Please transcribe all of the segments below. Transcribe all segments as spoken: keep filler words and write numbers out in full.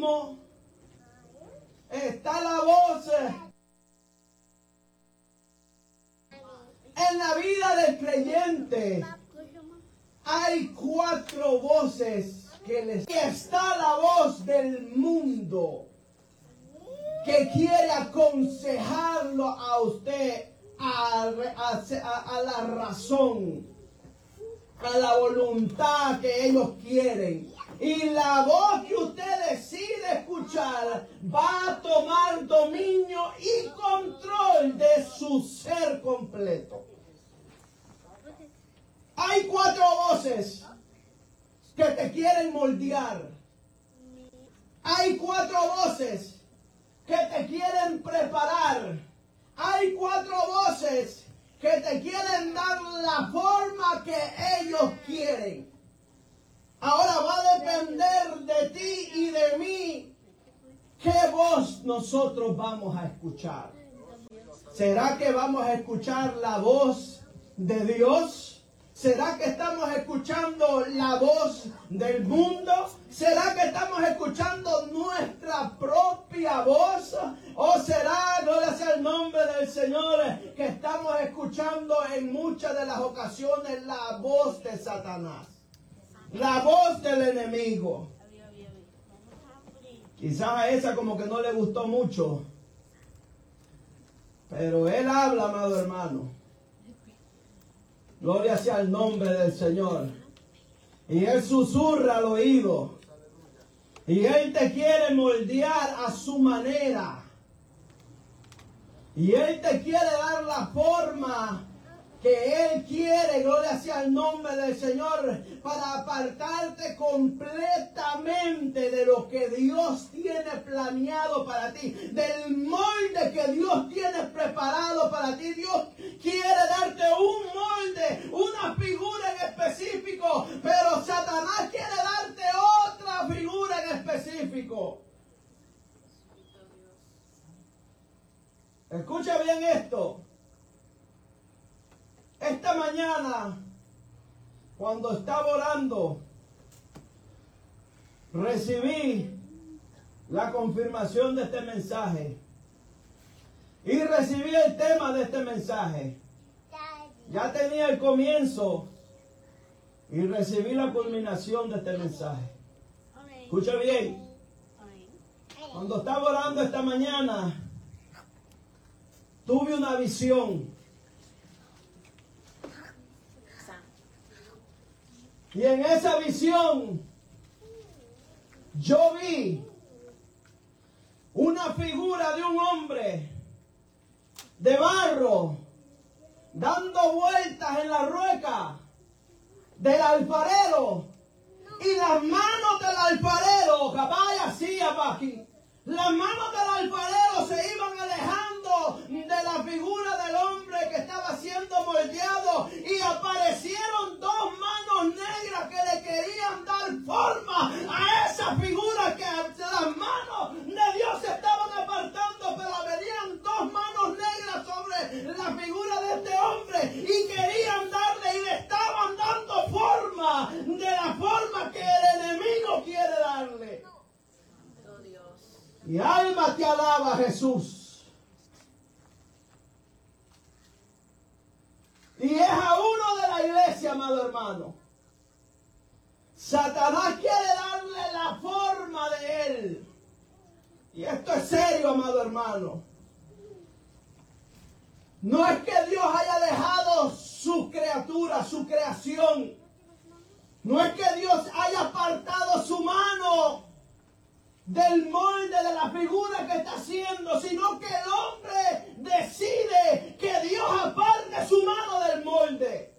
mismo está la voz. En la vida del creyente hay cuatro voces que les... Y está la voz del mundo que quiere aconsejarlo a usted a, a, a, a la razón, a la voluntad que ellos quieren. Y la voz que usted decide escuchar va a tomar dominio y control de su ser completo. Hay cuatro voces que te quieren moldear. Hay cuatro voces que te quieren preparar. Hay cuatro voces que te quieren dar la forma que ellos quieren. Ahora va a depender de ti y de mí qué voz nosotros vamos a escuchar. ¿Será que vamos a escuchar la voz de Dios? ¿Será que estamos escuchando la voz del mundo? ¿Será que estamos escuchando nuestra propia voz? ¿O será, gloria sea el nombre del Señor, que estamos escuchando en muchas de las ocasiones la voz de Satanás? La voz del enemigo. Quizás a esa como que no le gustó mucho. Pero él habla, amado hermano. Gloria sea el nombre del Señor. Y él susurra al oído. Y él te quiere moldear a su manera. Y él te quiere dar la forma que él quiere, gloria sea el nombre del Señor, para apartarte completamente de lo que Dios tiene planeado para ti, del molde que Dios tiene preparado para ti. Dios quiere darte un molde, una figura en específico, pero Satanás quiere darte otra figura en específico. Escucha bien esto. Esta mañana, cuando estaba orando, recibí la confirmación de este mensaje. Y recibí el tema de este mensaje. Ya tenía el comienzo y recibí la culminación de este mensaje. Escucha bien. Cuando estaba orando esta mañana, tuve una visión. Y en esa visión yo vi una figura de un hombre de barro dando vueltas en la rueca del alfarero, y las manos del alfarero, caballa así aquí, las manos del alfarero se iban alejando de la figura del hombre que estaba siendo moldeado, y aparecieron dos manos negras que le querían dar forma a esa figura, que las manos de Dios se estaban apartando, pero venían dos manos negras sobre la figura de este hombre y querían darle, y le estaban dando forma de la forma que el enemigo quiere darle. Mi alma te alaba, Jesús. Y es a uno de la iglesia, amado hermano. Satanás quiere darle la forma de él. Y esto es serio, amado hermano. No es que Dios haya dejado su criatura, su creación. No es que Dios haya apartado su mano del molde de la figura que está haciendo, sino que el hombre decide que Dios aparte su mano del molde.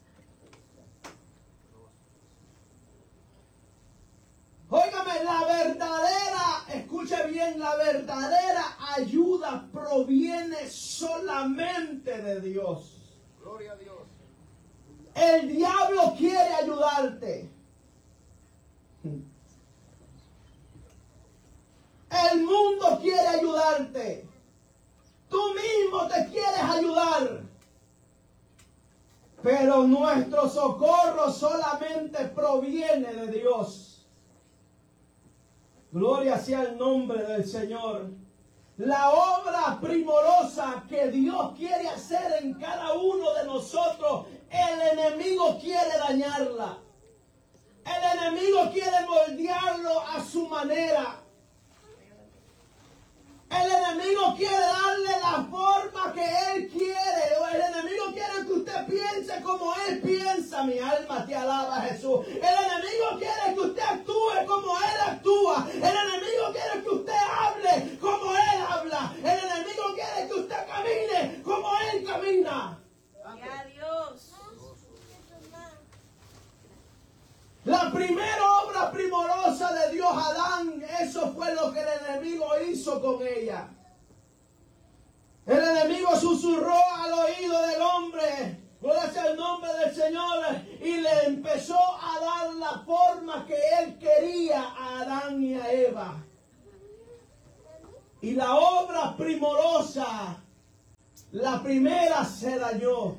Óigame, la verdadera, escuche bien, la verdadera ayuda proviene solamente de Dios. Gloria a Dios. El diablo quiere ayudarte. El mundo quiere ayudarte. Tú mismo te quieres ayudar. Pero nuestro socorro solamente proviene de Dios. Gloria sea el nombre del Señor. La obra primorosa que Dios quiere hacer en cada uno de nosotros, el enemigo quiere dañarla. El enemigo quiere moldearlo a su manera. El enemigo quiere darle la forma que él quiere. O el enemigo quiere que usted piense como él piensa. Mi alma te alaba, Jesús. El enemigo quiere que usted actúe como él actúa. El enemigo quiere que usted hable como él habla. El enemigo quiere que usted camine como él camina. Gloria a Dios. La primera obra primorosa de Dios, Adán, eso fue lo que el enemigo hizo con ella. El enemigo susurró al oído del hombre, gloria sea el nombre del Señor, y le empezó a dar la forma que él quería a Adán y a Eva. Y la obra primorosa, la primera se dañó.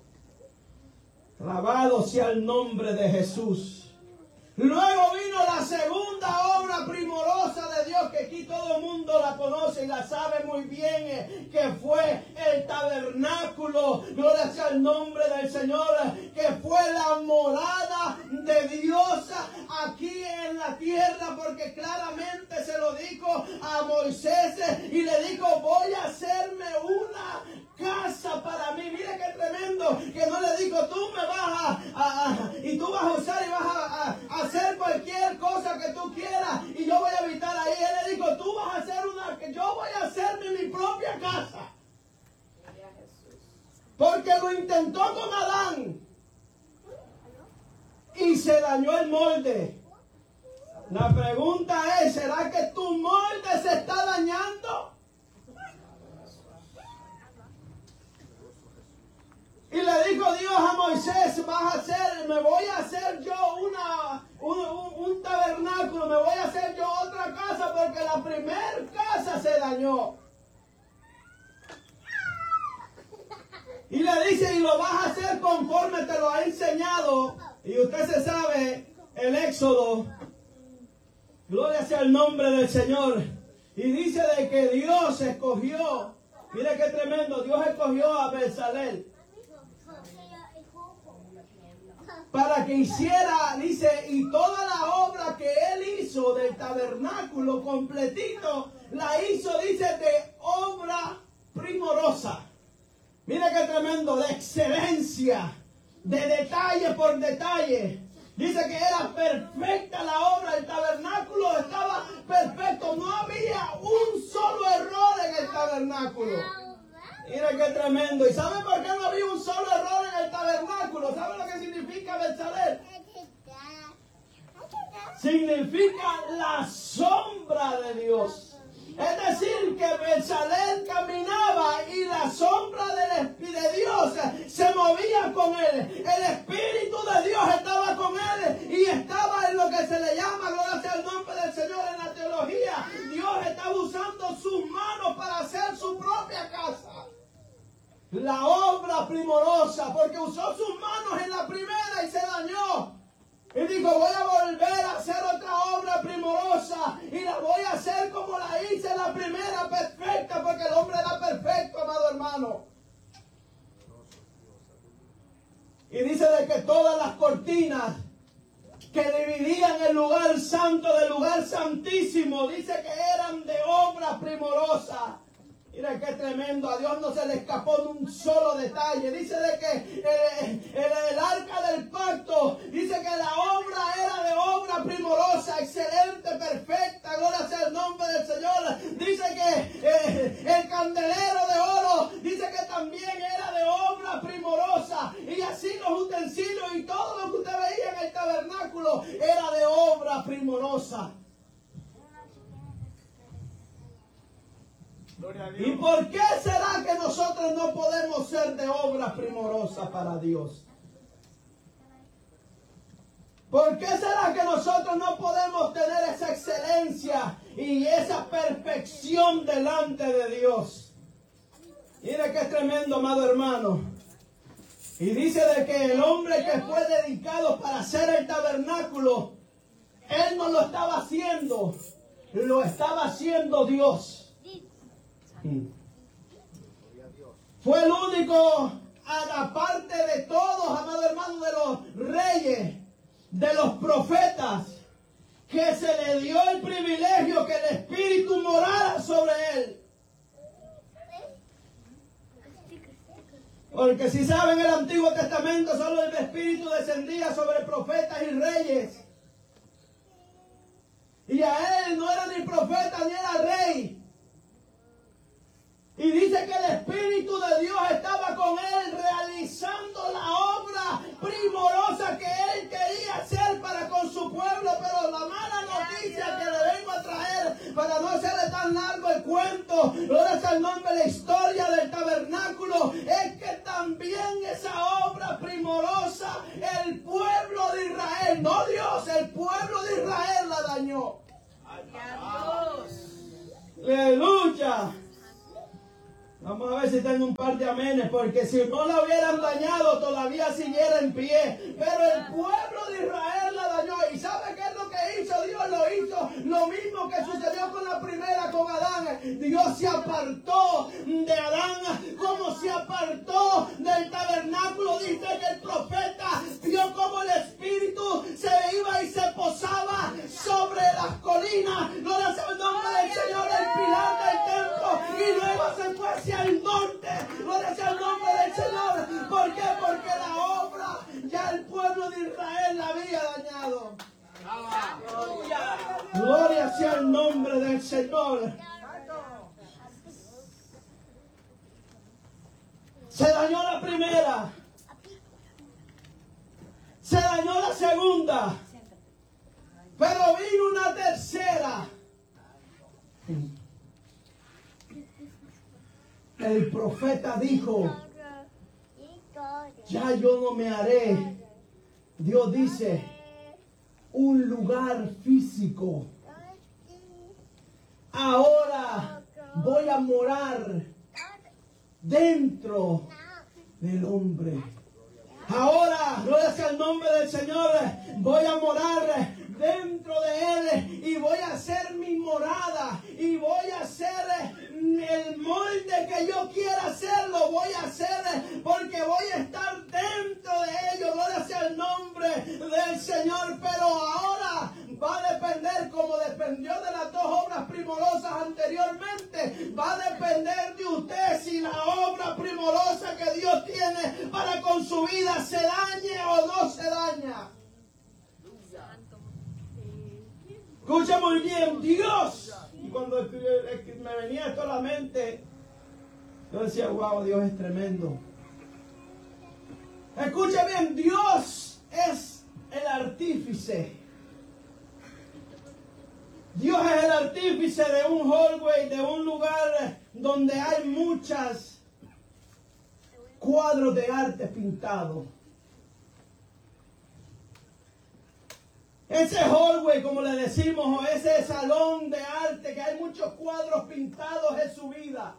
Alabado sea el nombre de Jesús. Luego vino la segunda obra primorosa de Dios, que aquí todo el mundo la conoce y la sabe muy bien, eh, que fue el tabernáculo. Gloria sea el nombre del Señor, que fue la morada de Dios aquí en la tierra, porque claramente se lo dijo a Moisés y le dijo: voy a hacerme una casa para mí. Mire qué tremendo, que no le dijo: tú me vas a, a, a y tú vas a usar y vas a, a, a hacer cualquier cosa que tú quieras y yo voy a habitar ahí. Él le dijo: tú vas a hacer una, que yo voy a hacerme mi propia casa. Porque lo intentó con Adán y se dañó el molde. La pregunta es: ¿será que tu molde se está dañando? Y le dijo Dios a Moisés: vas a hacer, me voy a hacer yo una, un, un, un tabernáculo, me voy a hacer yo otra casa, porque la primera casa se dañó. Y le dice: y lo vas a hacer conforme te lo ha enseñado. Y usted se sabe el Éxodo. Gloria sea el nombre del Señor. Y dice de que Dios escogió, mire qué tremendo, Dios escogió a Bezalel para que hiciera, dice, y toda la obra que él hizo del tabernáculo completito, la hizo, dice, de obra primorosa. Mire qué tremendo, de excelencia, de detalle por detalle. Dice que era perfecta la obra, el tabernáculo estaba perfecto, no había un solo error en el tabernáculo. Mira qué tremendo. ¿Y sabe por qué no había un solo error en el tabernáculo? ¿Sabe lo que significa Bezalel? Significa la sombra de Dios. Es decir, que Bezalel caminaba y la sombra de Dios se movía con él. El Espíritu de Dios estaba con él y estaba en lo que se le llama, gloria sea el nombre del Señor, en la teología. Dios estaba usando sus manos para hacer su propia casa. La obra primorosa, porque usó sus manos en la primera y se dañó. Y dijo: voy a volver a hacer otra obra primorosa y la voy a hacer como la hice la primera, perfecta, porque el hombre era perfecto, amado hermano. Y dice de que todas las cortinas que dividían el lugar santo del lugar santísimo, dice que eran de obra primorosa. Mira qué tremendo, a Dios no se le escapó de un solo detalle. Dice de que eh, el, el arca del pacto, dice que la obra era de obra primorosa, excelente, perfecta, gloria sea el nombre del Señor. Dice que eh, el candelero de oro, dice que también era de obra primorosa. Y así los utensilios y todo lo que usted veía en el tabernáculo era de obra primorosa. ¿Y por qué será que nosotros no podemos ser de obra primorosa para Dios? ¿Por qué será que nosotros no podemos tener esa excelencia y esa perfección delante de Dios? Mire qué tremendo, amado hermano. Y dice de que el hombre que fue dedicado para hacer el tabernáculo, él no lo estaba haciendo lo estaba haciendo Dios. Fue el único, aparte de todos, amado hermano, de los reyes, de los profetas, que se le dio el privilegio que el Espíritu morara sobre él. Porque si saben, el Antiguo Testamento solo el Espíritu descendía sobre profetas y reyes. Y a él no era ni profeta ni era rey. Y dice que el Espíritu de Dios estaba con él realizando la obra primorosa que él quería hacer para con su pueblo. Pero la mala noticia que le vengo a traer, para no hacerle tan largo el cuento, gloria sea el nombre de la historia del tabernáculo, es que también esa obra primorosa, el pueblo de Israel, no Dios, el pueblo de Israel la dañó. Aleluya. Vamos a ver si tengo un par de amenes, porque si no la hubieran dañado, todavía siguiera en pie. Pero el pueblo de Israel la dañó. ¿Y sabe qué es lo que hizo Dios? Lo hizo lo mismo que sucedió con la primera, con Adán. Dios se apartó de Adán como se apartó del tabernáculo. Dice que el profeta vio como el Espíritu se iba y se posaba sobre las colinas. Gloria sea el nombre del Señor, el pilar del templo. Y luego se fue hacia el norte, gloria sea el nombre del Señor. ¿Por qué? Porque la obra ya el pueblo de Israel la había dañado. Gloria, gloria sea el nombre del Señor. Se dañó la primera, se dañó la segunda, pero vino una tercera. El profeta dijo, ya yo no me haré, Dios dice, un lugar físico. Ahora voy a morar dentro del hombre. Ahora, gloria sea el nombre del Señor, voy a morar dentro de él y voy a hacer mi morada y voy a hacer el molde que yo quiera hacer, lo voy a hacer porque voy a estar dentro de ellos. Gloria sea el nombre del Señor. Pero ahora va a depender, como dependió de las dos obras primorosas anteriormente, va a depender de usted si la obra primorosa que Dios tiene para con su vida se dañe o no se daña. Escucha muy bien, Dios. Y cuando me venía esto a la mente, yo decía, wow, Dios es tremendo. Escucha bien, Dios es el artífice. Dios es el artífice de un hallway, de un lugar donde hay muchas cuadros de arte pintados. Ese hallway, como le decimos, o ese salón de arte que hay muchos cuadros pintados en su vida.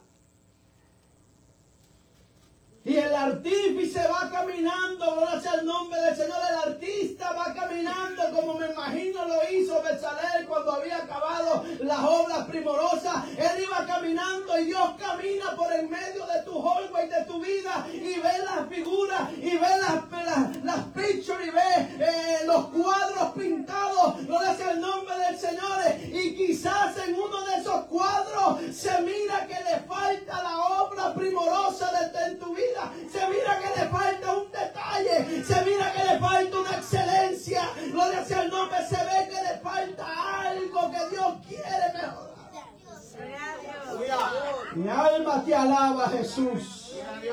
Y el artífice va caminando, gloria sea el nombre del Señor. El artista va caminando como me imagino lo hizo Bezalel cuando había acabado las obras primorosas. Él iba caminando y Dios camina por el medio de tu hallway, de tu vida, y ve las figuras, y ve las, las, las pictures, y ve eh, los cuadros pintados, gloria sea el nombre del Señor. Y quizás en uno de esos cuadros se mira que le falta la obra primorosa de, de tu vida. Se mira que le falta un detalle, se mira que le falta una excelencia, gloria sea el nombre, se ve que le falta algo que Dios quiere mejorar. Mi alma te alaba, Jesús.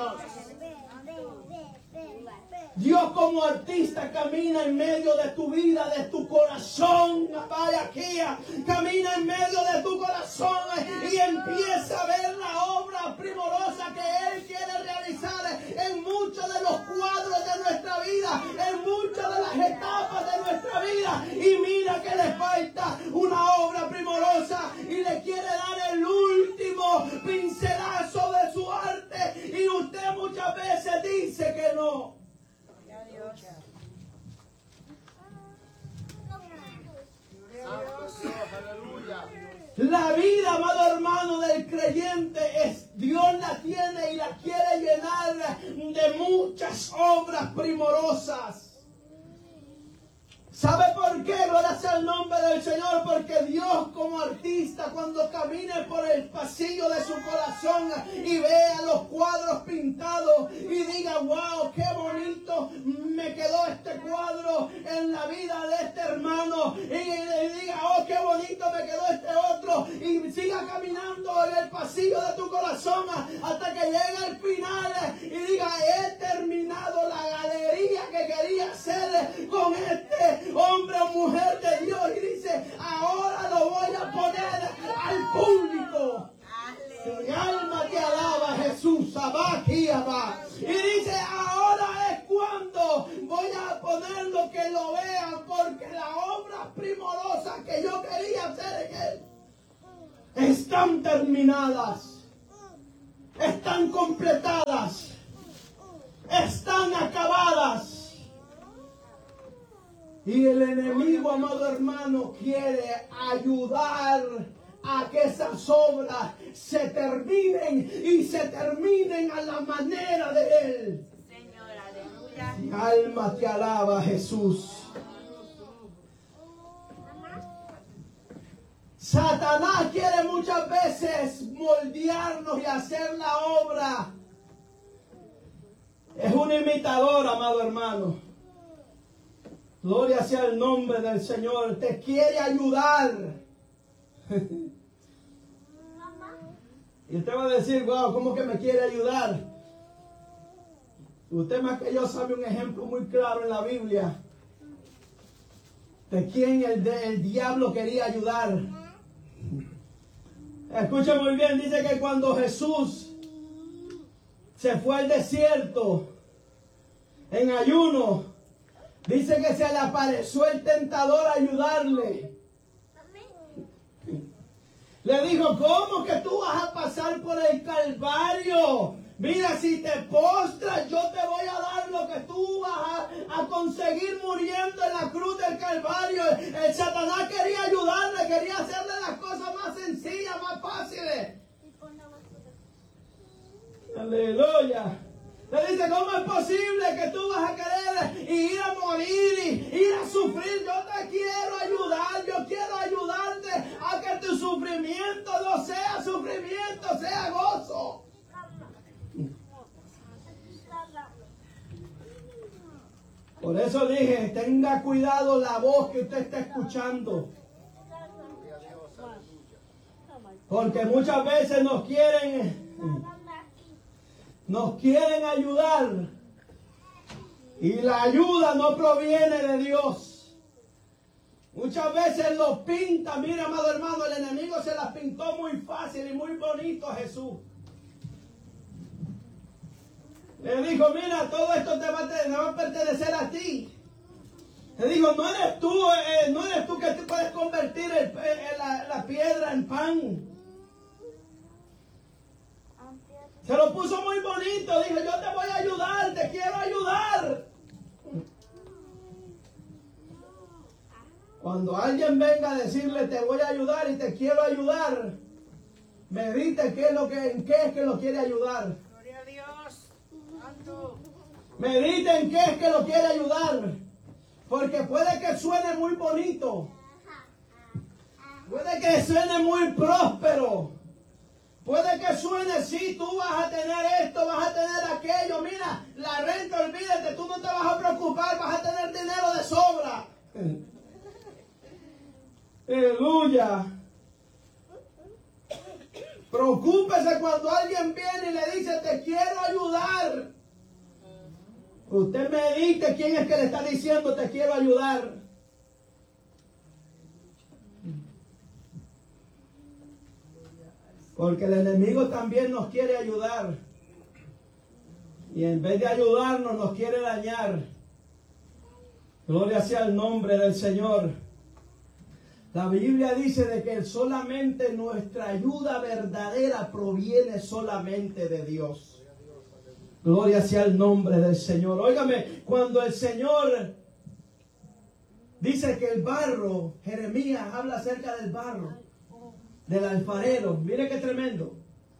Dios como artista camina en medio de tu vida, de tu corazón, vaya aquí, camina en medio de tu corazón y empieza a ver la obra primorosa que Él quiere realizar en muchos de los cuadros de nuestra vida, en muchas de las etapas de nuestra vida. Y mira que le falta una obra primorosa y le quiere dar el último pincelazo de su arte, y usted muchas veces dice que no. Santo Dios, aleluya. La vida, amado hermano, del creyente es, Dios la tiene y la quiere llenar de muchas obras primorosas. ¿Sabe por qué? Gloria sea el nombre del Señor. Porque Dios, como artista, cuando camine por el pasillo de su corazón y vea los cuadros pintados y diga, wow, qué bonito me quedó este cuadro en la vida de este hermano, y, y diga, oh, qué bonito me quedó este otro, y siga caminando en el pasillo de tu corazón hasta que llegue al final y diga, he terminado la galería que quería hacer con este hombre o mujer de Dios, y dice, ahora lo voy a poner al público. Mi alma te alaba, Jesús. Abaki, abá. Y dice, ahora es cuando voy a ponerlo que lo vean, porque las obras primorosas que yo quería hacer en él están terminadas, están completadas, están acabadas. Y el enemigo, amado hermano, quiere ayudar a que esas obras se terminen y se terminen a la manera de él. Señor, aleluya. Mi alma te alaba, Jesús. Satanás quiere muchas veces moldearnos y hacer la obra. Es un imitador, amado hermano. Gloria sea el nombre del Señor. Te quiere ayudar. Y usted va a decir, wow, ¿cómo que me quiere ayudar? Usted más que yo sabe un ejemplo muy claro en la Biblia de quién el, de, el diablo quería ayudar. Escucha muy bien, dice que cuando Jesús se fue al desierto en ayuno, dice que se le apareció el tentador a ayudarle. Le dijo, ¿cómo que tú vas a pasar por el Calvario? Mira, si te postras, yo te voy a dar lo que tú vas a, a conseguir muriendo en la cruz del Calvario. El Satanás quería ayudarle, quería hacerle las cosas más sencillas, más fáciles. Aleluya. Le dice, ¿cómo es posible que tú vas a querer ir a morir y ir a sufrir? Yo te quiero ayudar, yo quiero ayudarte a que tu sufrimiento no sea sufrimiento, sea gozo. Por eso dije, tenga cuidado la voz que usted está escuchando. Porque muchas veces nos quieren... Nos quieren ayudar y la ayuda no proviene de Dios. Muchas veces los pinta, mira, amado hermano, el enemigo se las pintó muy fácil y muy bonito a Jesús. Le dijo, mira, todo esto te va a, te va a pertenecer a ti. Le dijo, no eres tú, eh, no eres tú que te puedes convertir el, el, la, la piedra en pan. Se lo puso muy bonito, dijo, yo te voy a ayudar, te quiero ayudar. Cuando alguien venga a decirle, te voy a ayudar y te quiero ayudar, medite qué es lo que, en qué es que lo quiere ayudar. Gloria a Dios. Santo. Medite en qué es que lo quiere ayudar. Porque puede que suene muy bonito. Puede que suene muy próspero. Puede que suene, sí, tú vas a tener esto, vas a tener aquello. Mira, la renta, olvídate, tú no te vas a preocupar, vas a tener dinero de sobra. Aleluya. Preocúpese cuando alguien viene y le dice, te quiero ayudar. Usted medite quién es que le está diciendo, te quiero ayudar. Porque el enemigo también nos quiere ayudar. Y en vez de ayudarnos, nos quiere dañar. Gloria sea el nombre del Señor. La Biblia dice de que solamente nuestra ayuda verdadera proviene solamente de Dios. Gloria sea el nombre del Señor. Óigame, cuando el Señor dice que el barro, Jeremías habla acerca del barro. del alfarero. Mire qué tremendo.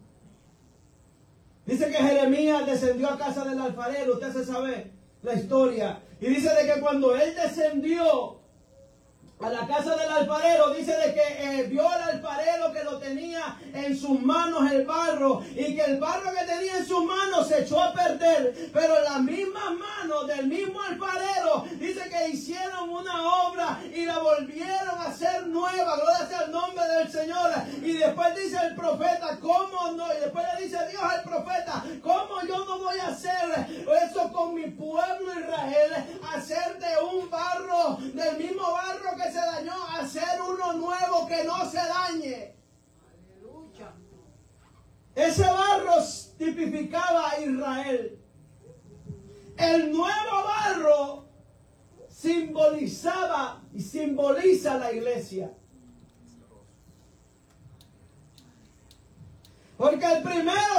Dice que Jeremías descendió a casa del alfarero. Usted se sabe la historia. Y dice de que cuando él descendió a la casa del alfarero, dice de que eh, vio al alfarero que lo tenía en sus manos el barro, y que el barro que tenía en sus manos se echó a perder, pero las mismas manos del mismo alfarero dice que hicieron una obra y la volvieron a hacer nueva. Gloria sea el nombre del Señor. Y después dice el profeta, ¿cómo no? Y después le dice Dios al profeta, ¿cómo yo no voy a hacer eso con mi pueblo Israel? Hacer de un barro, del mismo barro que se dañó, hacer uno nuevo que no se dañe. Aleluya. Ese barro tipificaba a Israel. El nuevo barro simbolizaba y simboliza la iglesia. Porque el primer